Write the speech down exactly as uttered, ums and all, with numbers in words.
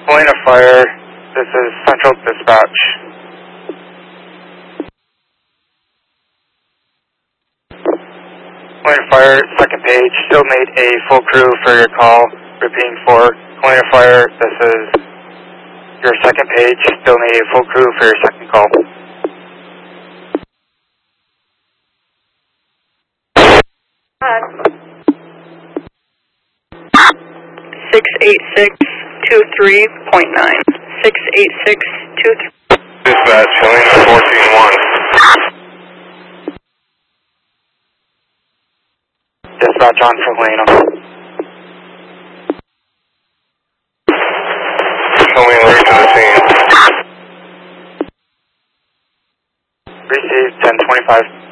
Helena Fire, this is Central Dispatch. Helena Fire, second page, still need a full crew for your call. Repeating for Helena Fire, this is your second page, still need a full crew for your second call. six eight six two three point nine. six eight six two three. Dispatch, Helena fourteen one. Dispatch on for Helena. Coming right to the scene. Received ten twenty-five.